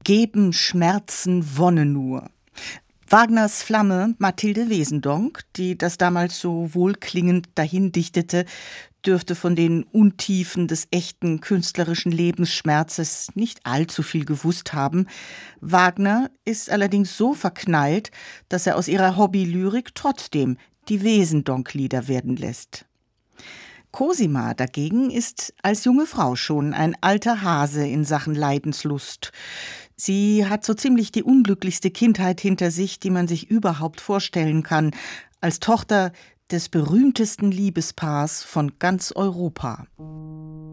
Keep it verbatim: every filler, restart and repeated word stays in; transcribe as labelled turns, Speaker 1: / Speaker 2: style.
Speaker 1: Geben Schmerzen Wonne nur. Wagners Flamme Mathilde Wesendonck, die das damals so wohlklingend dahindichtete, dürfte von den Untiefen des echten künstlerischen Lebensschmerzes nicht allzu viel gewusst haben. Wagner ist allerdings so verknallt, dass er aus ihrer Hobbylyrik trotzdem die Wesendonck-Lieder werden lässt. Cosima dagegen ist als junge Frau schon ein alter Hase in Sachen Leidenslust. Sie hat so ziemlich die unglücklichste Kindheit hinter sich, die man sich überhaupt vorstellen kann, als Tochter des berühmtesten Liebespaars von ganz Europa.